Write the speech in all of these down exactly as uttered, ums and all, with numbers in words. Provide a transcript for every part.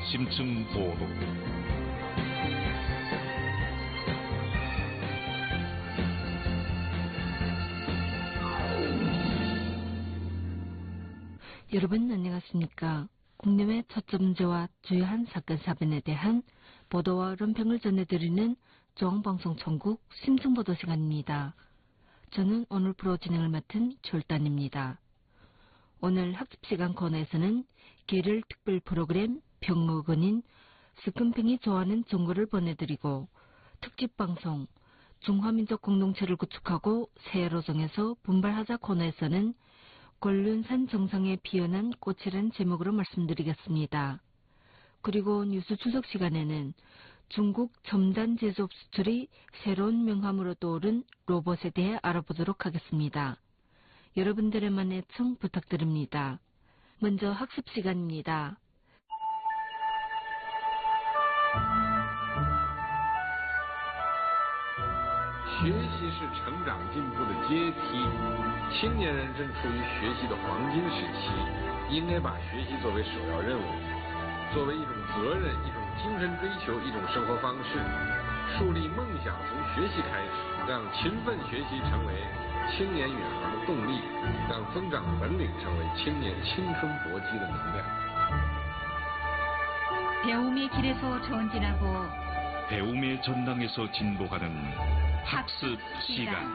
심층 보도. 여러분 안녕하십니까? 국내외 초점 문제와 주요한 사건 사변에 대한 보도와論평을 전해드리는 중앙방송 전국 심층보도 시간입니다. 저는 오늘 프로 진행을 맡은 졸단입니다. 오늘 학습시간 코너에서는 계절 특별 프로그램 병목원인 스금팽이 좋아하는 정보를 보내드리고, 특집방송 중화민족 공동체를 구축하고 새해로 정해서 분발하자 코너에서는 곤륜산 정상에 피어난 꽃이란 제목으로 말씀드리겠습니다. 그리고 뉴스 추석 시간에는 중국 첨단 제조업 수출이 새로운 명함으로 떠오른 로봇에 대해 알아보도록 하겠습니다. 여러분들의 많은 애청 부탁드립니다. 먼저 학습 시간입니다. 学习是成长进步的阶梯，青年人正处于学习的黄金时期，应该把学习作为首要任务，作为一种责任、一种精神追求、一种生活方式，树立梦想从学习开始，让勤奋学习成为青年远航的动力，让增长本领成为青年青春搏击的能量。 배움의 길에서 전진하고 배움의 전당에서 진보하는 학습 시간.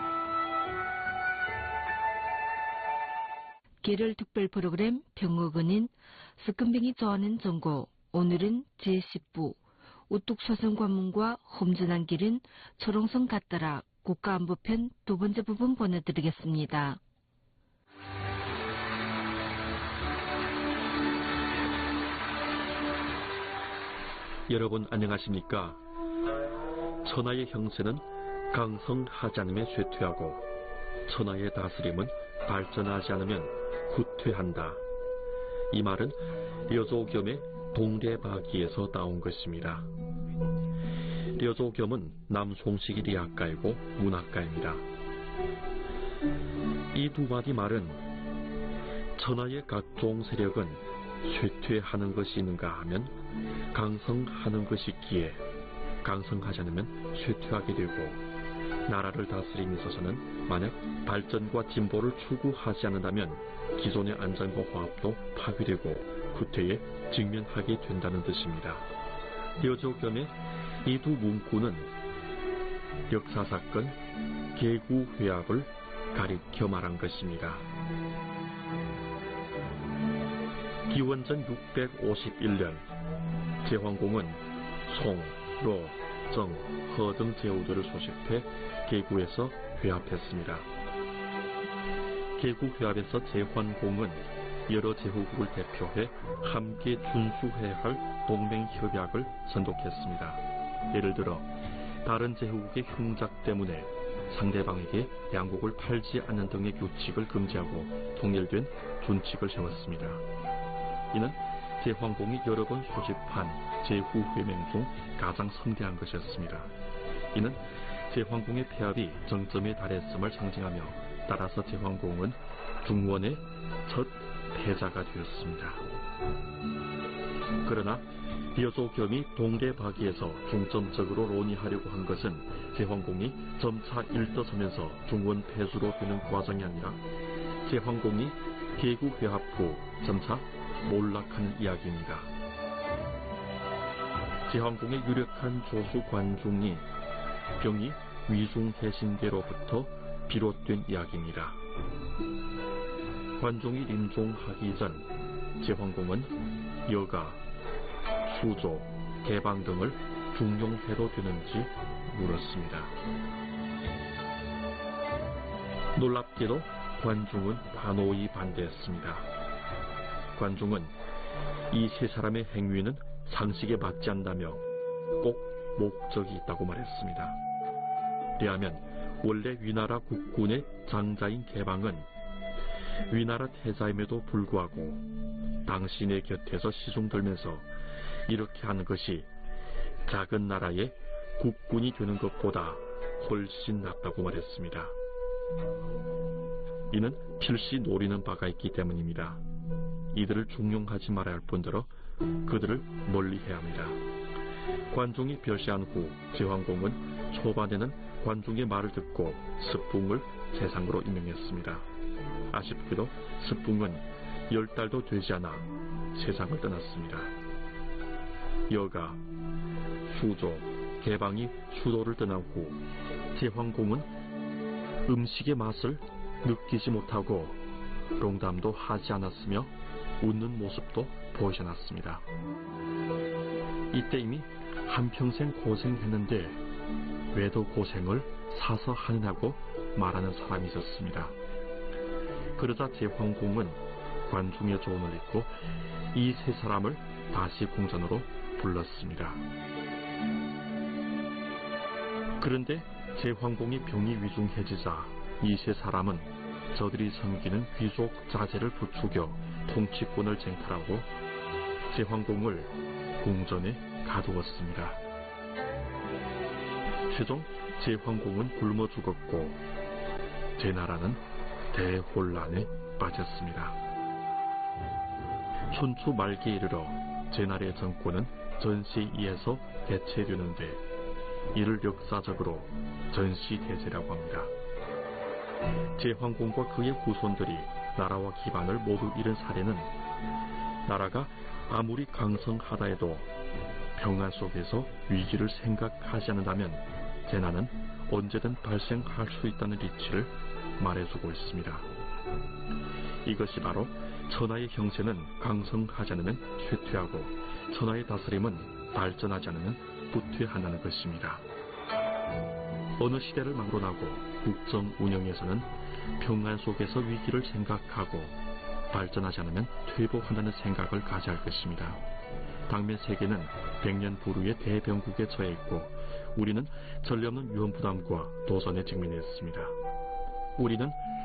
계절 특별 프로그램 병목원인 스금팽이 좋아하는 정보. 오늘은 제십 부 우뚝서성 관문과 험준한 길은 초롱성 같더라 국가안보편 두 번째 부분 보내드리겠습니다. 여러분 안녕하십니까? 천하의 형세는 강성하지 않으면 쇠퇴하고 천하의 다스림은 발전하지 않으면 후퇴한다. 이 말은 려조겸의 동대박이에서 나온 것입니다. 려조겸은 남송식이 리학가이고 문학가입니다. 이 두 마디 말은 천하의 각종 세력은 쇠퇴하는 것이 있는가 하면 강성하는 것이 있기에 강성하지 않으면 쇠퇴하게 되고, 나라를 다스림에 있어서는 만약 발전과 진보를 추구하지 않는다면 기존의 안정과 화합도 파괴되고 후퇴에 직면하게 된다는 뜻입니다. 려조겸의 이 두 문구는 역사사건 개구회합을 가리켜 말한 것입니다. 기원전 육백오십일 년 제황공은 송, 로, 정, 허 등 제후들을 소집해 계구에서 회합했습니다. 계구회합에서 제환공은 여러 제후국을 대표해 함께 준수해야 할 동맹협약을 선독했습니다. 예를 들어 다른 제후국의 흉작 때문에 상대방에게 양국을 팔지 않는 등의 규칙을 금지하고 통일된 준칙을 세웠습니다. 이는 제황공이 여러 번 소집한 제후회맹 중 가장 성대한 것이었습니다. 이는 제황공의 폐합이 정점에 달했음을 상징하며, 따라서 제황공은 중원의 첫 패자가 되었습니다. 그러나 려조겸이 동대박이에서 중점적으로 논의하려고 한 것은 제황공이 점차 일떠서면서 중원 패수로 되는 과정이 아니라 제황공이 계구회합 후 점차 몰락하는 이야기입니다. 제황공의 유력한 조수 관중이 병이 위중해신대로부터 비롯된 이야기입니다. 관중이臨終하기 전 제황공은 여가, 수조, 개방 등을 중용해도 되는지 물었습니다. 놀랍게도 관중은 단호히 반대했습니다. 관중은 이 세 사람의 행위는 상식에 맞지 않다며 꼭 목적이 있다고 말했습니다. 왜냐하면 원래 위나라 국군의 장자인 개방은 위나라 태자임에도 불구하고 당신의 곁에서 시중들면서 이렇게 하는 것이 작은 나라의 국군이 되는 것보다 훨씬 낫다고 말했습니다. 이는 필시 노리는 바가 있기 때문입니다. 이들을 중용하지 말아야 할 뿐더러 그들을 멀리해야 합니다. 관중이 별세한 후 제황공은 초반에는 관중의 말을 듣고 스풍을 재상으로 임명했습니다. 아쉽게도 스풍은 열 달도 되지 않아 세상을 떠났습니다. 여가, 수조, 개방이 수도를 떠난 후 제황공은 음식의 맛을 느끼지 못하고 농담도 하지 않았으며 웃는 모습도 보이지 않았습니다. 이때 이미 한평생 고생했는데 왜 더 고생을 사서 하느냐고 말하는 사람이 있었습니다. 그러자 제황공은 관중의 조언을 읽고 이 세 사람을 다시 궁전으로 불렀습니다. 그런데 제황공의 병이 위중해지자 이 세 사람은 저들이 섬기는 귀족 자제를 부추겨 통치권을 쟁탈하고 제황공을 궁전에 가두었습니다. 최종 제황공은 굶어 죽었고 제나라는 대혼란에 빠졌습니다. 춘추 말기에 이르러 제나라의 정권은 전시에서 대체되는데 이를 역사적으로 전시대제라고 합니다. 제황공과 그의 후손들이 나라와 기반을 모두 잃은 사례는 나라가 아무리 강성하다 해도 평안 속에서 위기를 생각하지 않는다면 재난은 언제든 발생할 수 있다는 이치를 말해주고 있습니다. 이것이 바로 천하의 형세는 강성하지 않으면 쇠퇴하고 천하의 다스림은 발전하지 않으면 후퇴한다는 것입니다. 어느 시대를 막론하고 국정 운영에서는 평안 속에서 위기를 생각하고 발전하지 않으면 퇴보한다는 생각을 가져야 할 것입니다. 당면 세계는 백년 부류의 대병국에 처해 있고 우리는 전례 없는 위험 부담과 도전에 직면했습니다. 우리는